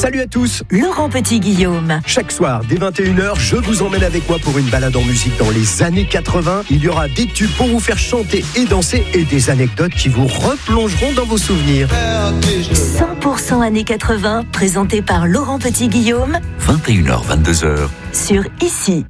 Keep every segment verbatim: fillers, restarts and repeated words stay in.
Salut à tous. Laurent Petit-Guillaume. Chaque soir, dès vingt et une heures, je vous emmène avec moi pour une balade en musique dans les années quatre-vingts. Il y aura des tubes pour vous faire chanter et danser et des anecdotes qui vous replongeront dans vos souvenirs. cent pour cent années quatre-vingts, présenté par Laurent Petit-Guillaume. vingt et une heures, vingt-deux heures. Sur Ici.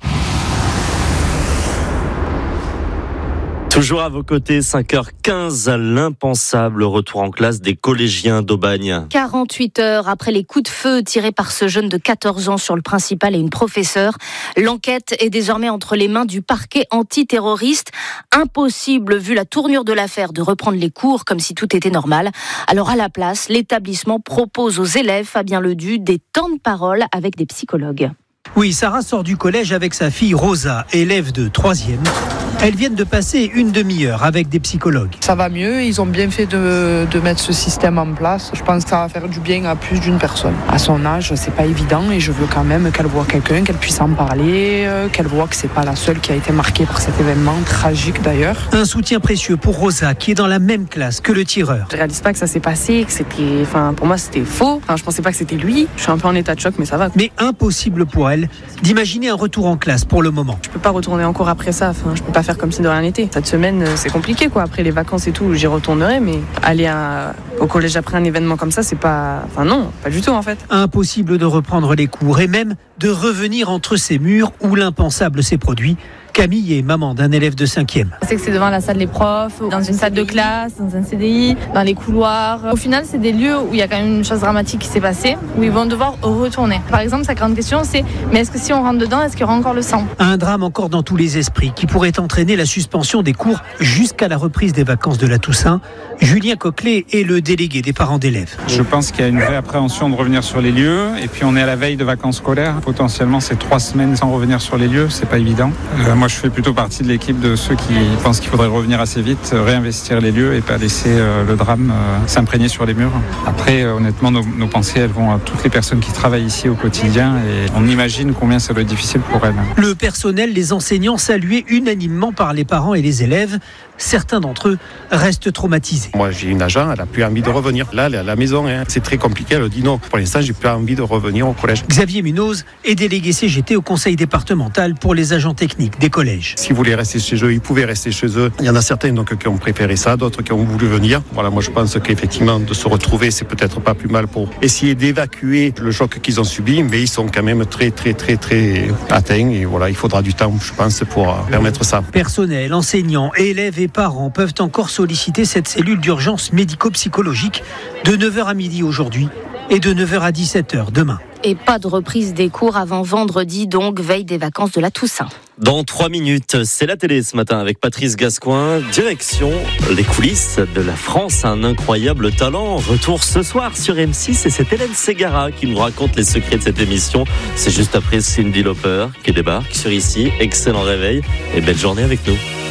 Toujours à vos côtés, cinq heures quinze, l'impensable retour en classe des collégiens d'Aubagne. quarante-huit heures après les coups de feu tirés par ce jeune de quatorze ans sur le principal et une professeure, l'enquête est désormais entre les mains du parquet antiterroriste. Impossible, vu la tournure de l'affaire, de reprendre les cours comme si tout était normal. Alors à la place, l'établissement propose aux élèves, Fabien Ledu, des temps de parole avec des psychologues. Oui, Sarah sort du collège avec sa fille Rosa, élève de troisième. Elles viennent de passer une demi-heure avec des psychologues. Ça va mieux, ils ont bien fait de, de mettre ce système en place. Je pense que ça va faire du bien à plus d'une personne. À son âge, c'est pas évident et je veux quand même qu'elle voit quelqu'un, qu'elle puisse en parler, qu'elle voit que c'est pas la seule qui a été marquée par cet événement, tragique d'ailleurs. Un soutien précieux pour Rosa, qui est dans la même classe que le tireur. Je réalise pas que ça s'est passé, que c'était, enfin, pour moi c'était faux. Enfin, je pensais pas que c'était lui. Je suis un peu en état de choc, mais ça va. Mais impossible pour elle d'imaginer un retour en classe pour le moment. Je peux pas retourner en cours après ça. Enfin, je peux pas faire comme si de rien n'était. Cette semaine, c'est compliqué, quoi. Après les vacances et tout, j'y retournerai, mais aller à, au collège après un événement comme ça, c'est pas, enfin non, pas du tout en fait. Impossible de reprendre les cours et même de revenir entre ces murs où l'impensable s'est produit. Camille est maman d'un élève de cinquième. C'est que c'est devant la salle des profs, dans une salle de classe, dans un C D I, dans les couloirs. Au final, c'est des lieux où il y a quand même une chose dramatique qui s'est passée, où ils vont devoir retourner. Par exemple, sa grande question, c'est mais est-ce que si on rentre dedans, est-ce qu'il y aura encore le sang ? Un drame encore dans tous les esprits qui pourrait entraîner la suspension des cours jusqu'à la reprise des vacances de la Toussaint. Julien Coquelet est le délégué des parents d'élèves. Je pense qu'il y a une vraie appréhension de revenir sur les lieux et puis on est à la veille de vacances scolaires. Potentiellement, c'est trois semaines sans revenir sur les lieux, c'est pas évident. Euh, moi, je fais plutôt partie de l'équipe de ceux qui pensent qu'il faudrait revenir assez vite, réinvestir les lieux et pas laisser euh, le drame euh, s'imprégner sur les murs. Après, euh, honnêtement, nos, nos pensées, elles vont à toutes les personnes qui travaillent ici au quotidien et on imagine combien ça doit être difficile pour elles. Le personnel, les enseignants salués unanimement par les parents et les élèves. Certains d'entre eux restent traumatisés. Moi, j'ai une agent, elle a plus envie de revenir. Là, elle est à la maison, hein. C'est très compliqué. Elle dit non. Pour l'instant, j'ai plus envie de revenir au collège. Xavier Munoz est délégué C G T au conseil départemental pour les agents techniques des collèges. S'ils voulaient rester chez eux, ils pouvaient rester chez eux. Il y en a certains donc qui ont préféré ça, d'autres qui ont voulu venir. Voilà, moi, je pense qu'effectivement, de se retrouver, c'est peut-être pas plus mal pour essayer d'évacuer le choc qu'ils ont subi, mais ils sont quand même très, très, très, très atteints. Et voilà, il faudra du temps, je pense, pour permettre ça. Personnel, enseignants, élèves et parents peuvent encore solliciter cette cellule d'urgence médico-psychologique de neuf heures à midi aujourd'hui et de neuf heures à dix-sept heures demain. Et pas de reprise des cours avant vendredi, donc veille des vacances de la Toussaint. Dans trois minutes, c'est la télé ce matin avec Patrice Gascoin. Direction les coulisses de la France, un incroyable talent. Retour ce soir sur M six et c'est Hélène Ségara qui nous raconte les secrets de cette émission. C'est juste après Cyndi Lauper qui débarque sur Ici. Excellent réveil et belle journée avec nous.